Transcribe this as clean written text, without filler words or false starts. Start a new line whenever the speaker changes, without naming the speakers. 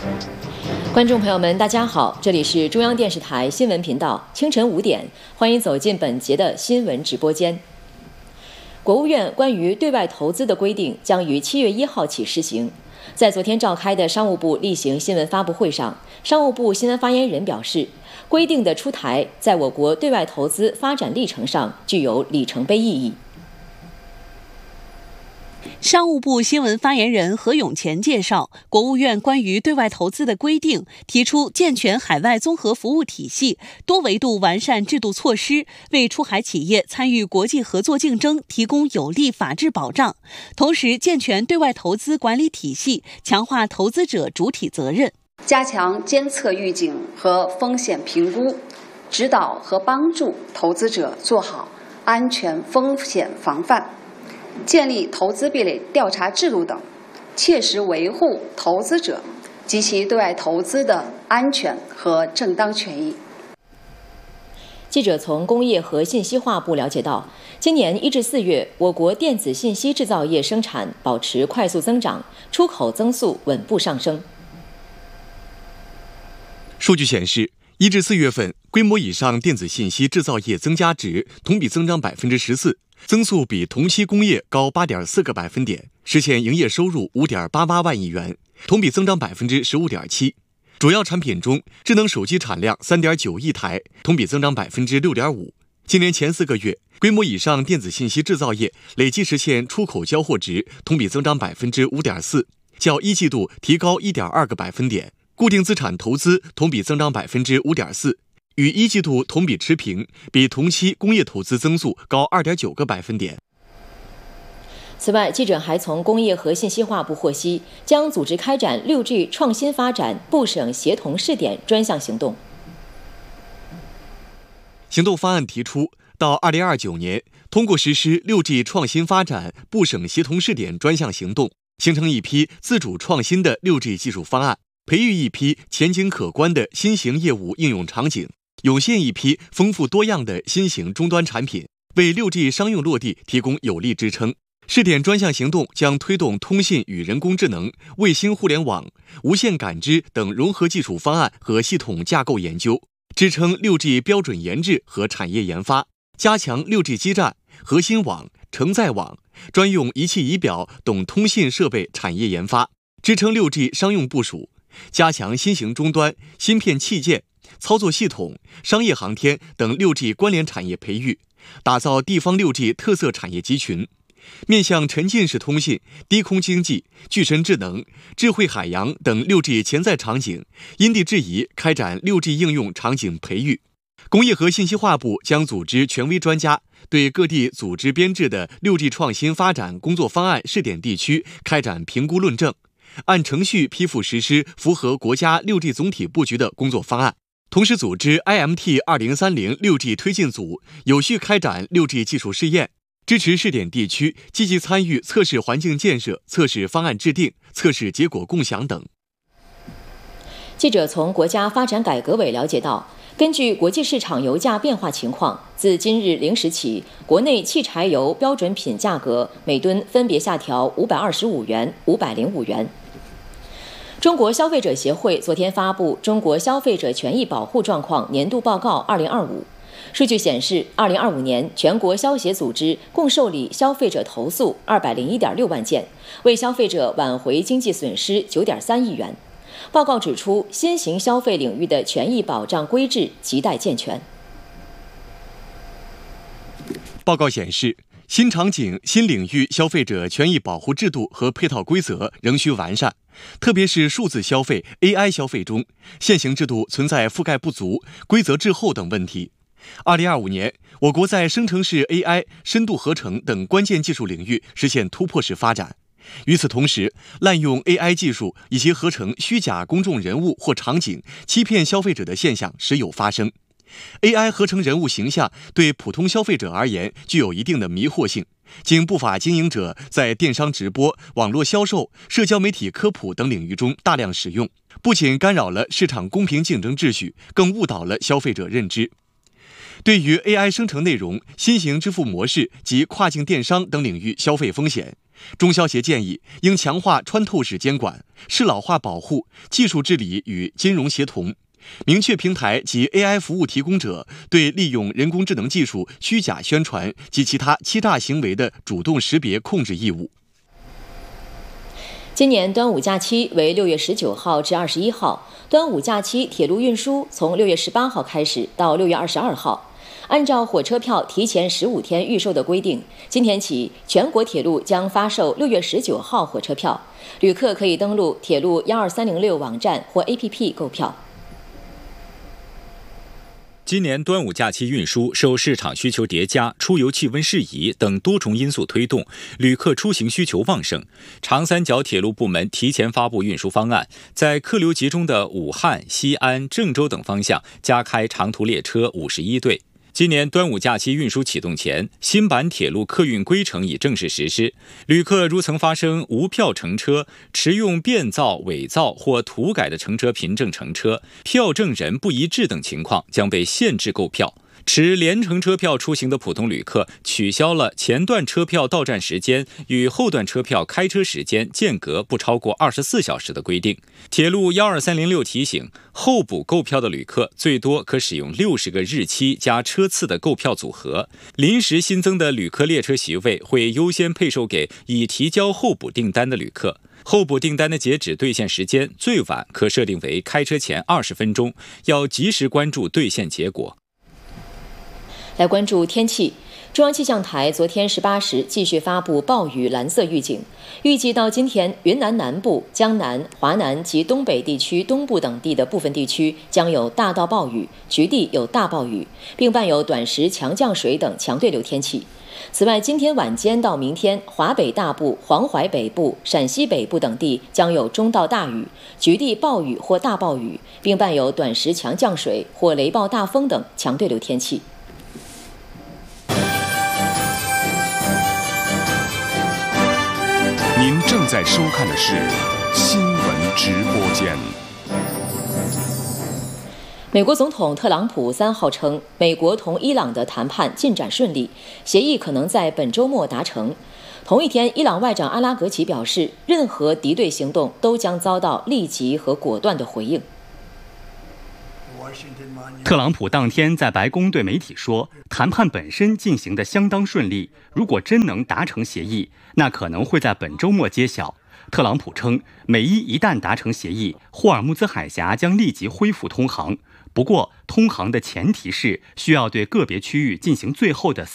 观众朋友们，大家好，这里是中央电视台新闻频道，清晨5点，欢迎走进本节的新闻直播间。国务院关于对外投资的规定将于7月1号起施行。在昨天召开的商务部例行新闻发布会上，商务部新闻发言人表示，规定的出台在我国对外投资发展历程上具有里程碑意义。
商务部新闻发言人何永乾介绍，国务院关于对外投资的规定提出健全海外综合服务体系，多维度完善制度措施，为出海企业参与国际合作竞争提供有力法治保障，同时健全对外投资管理体系，强化投资者主体责任，
加强监测预警和风险评估，指导和帮助投资者做好安全风险防范，建立投资壁垒调查制度等，切实维护投资者及其对外投资的安全和正当权益。
记者从工业和信息化部了解到，今年1至4月，我国电子信息制造业生产保持快速增长，出口增速稳步上升。
数据显示，1至4月份，规模以上电子信息制造业增加值同比增长14%，增速比同期工业高8.4个百分点，实现营业收入5.88万亿元，同比增长15.7%。主要产品中，智能手机产量3.9亿台，同比增长6.5%。今年前4个月，规模以上电子信息制造业累计实现出口交货值同比增长5.4%，较一季度提高1.2个百分点。固定资产投资同比增长5.4%，与一季度同比持平，比同期工业投资增速高2.9个百分点。
此外，记者还从工业和信息化部获悉，将组织开展6G 创新发展部省协同试点专项行动。
行动方案提出，到2029年，通过实施6G 创新发展部省协同试点专项行动，形成一批自主创新的6G 技术方案，培育一批前景可观的新型业务应用场景，涌现一批丰富多样的新型终端产品，为6G 商用落地提供有力支撑。试点专项行动将推动通信与人工智能、卫星互联网、无线感知等融合技术方案和系统架构研究，支撑6G 标准研制和产业研发，加强6G 基站、核心网、承载网、专用仪器仪表等通信设备产业研发，支撑6G 商用部署，加强新型终端、芯片器件、操作系统、商业航天等6G 关联产业培育，打造地方6G 特色产业集群。面向沉浸式通信、低空经济、具身智能、智慧海洋等6G 潜在场景，因地制宜开展6G 应用场景培育。工业和信息化部将组织权威专家，对各地组织编制的6G 创新发展工作方案试点地区开展评估论证，按程序批复实施符合国家6G 总体布局的工作方案。同时组织 IMT 2030 6G 推进组有序开展6G 技术试验，支持试点地区积极参与测试环境建设、测试方案制定、测试结果共享等。
记者从国家发展改革委了解到，根据国际市场油价变化情况，自今日0时起，国内汽柴油标准品价格每吨分别下调525元、505元。中国消费者协会昨天发布《中国消费者权益保护状况年度报告2025》。数据显示，2025年全国消协组织共受理消费者投诉201.6万件，为消费者挽回经济损失9.3亿元。报告指出，新型消费领域的权益保障规制亟待健全。
报告显示，新场景、新领域消费者权益保护制度和配套规则仍需完善，特别是数字消费、AI 消费中，现行制度存在覆盖不足、规则滞后等问题。2025年，我国在生成式 AI、深度合成等关键技术领域实现突破式发展。与此同时，滥用 AI 技术以及合成虚假公众人物或场景，欺骗消费者的现象时有发生。AI 合成人物形象对普通消费者而言具有一定的迷惑性，经不法经营者在电商直播、网络销售、社交媒体科普等领域中大量使用，不仅干扰了市场公平竞争秩序，更误导了消费者认知。对于 AI 生成内容、新型支付模式及跨境电商等领域消费风险， 中消协建议应强化穿透式监管、适老化保护、技术治理与金融协同，明确平台及 AI 服务提供者对利用人工智能技术虚假宣传及其他欺诈行为的主动识别控制义务。
今年端午假期为6月19号至21号，端午假期铁路运输从6月18号开始到6月22号。按照火车票提前15天预售的规定，今天起全国铁路将发售6月19号火车票，旅客可以登录铁路12306网站或 APP 购票。
今年端午假期运输受市场需求叠加、出游气温适宜等多重因素推动，旅客出行需求旺盛。长三角铁路部门提前发布运输方案，在客流集中的武汉、西安、郑州等方向加开长途列车51对。今年端午假期运输启动前，新版铁路客运规程已正式实施。旅客如曾发生无票乘车、持用变造、伪造或涂改的乘车凭证乘车、票证人不一致等情况，将被限制购票。持联程车票出行的普通旅客取消了前段车票到站时间与后段车票开车时间间隔不超过24小时的规定。铁路12306提醒，候补购票的旅客最多可使用60个日期加车次的购票组合。临时新增的旅客列车席位会优先配售给已提交候补订单的旅客。候补订单的截止兑现时间最晚可设定为开车前20分钟，要及时关注兑现结果。
来关注天气，中央气象台昨天18时继续发布暴雨蓝色预警，预计到今天，云南南部、江南、华南及东北地区东部等地的部分地区将有大到暴雨，局地有大暴雨，并伴有短时强降水等强对流天气。此外，今天晚间到明天，华北大部、黄淮北部、陕西北部等地将有中到大雨，局地暴雨或大暴雨，并伴有短时强降水或雷暴大风等强对流天气。
您正在收看的是新闻直播间。
美国总统特朗普3号称，美国同伊朗的谈判进展顺利，协议可能在本周末达成。同一天，伊朗外长阿拉格齐表示，任何敌对行动都将遭到立即和果断的回应。
特朗普当天在白宫对媒体说，谈判本身进行得相当顺利，如果真能达成协议，那可能会在本周末揭晓。特朗普称，美伊一旦达成协议，霍尔木兹海峡将立即恢复通航。不过，通航的前提是需要对个别区域进行最后的